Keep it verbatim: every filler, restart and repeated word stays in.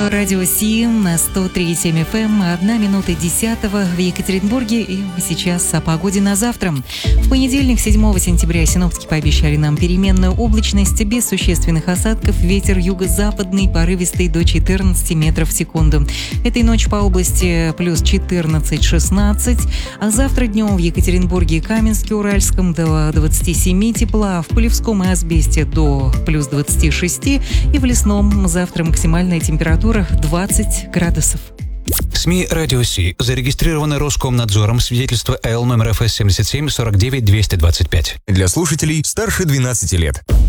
Радио Сим на сто три и семь эф эм, одна минута десятого в Екатеринбурге, и сейчас о погоде на завтра. В понедельник, седьмого сентября, синоптики пообещали нам переменную облачность без существенных осадков, ветер юго-западный, порывистый до четырнадцати метров в секунду. Этой ночью по области плюс четырнадцать-шестнадцать, а завтра днем в Екатеринбурге и Каменске, Уральском до двадцати семи тепла, в Полевском и Асбесте до плюс двадцати шести, и в Лесном завтра максимальная температура двадцать градусов. СМИ «Радио Си» зарегистрированы Роскомнадзором, свидетельство Эл номер эф эс семьдесят семь сорок девять двести двадцать пять. Для слушателей старше двенадцати лет.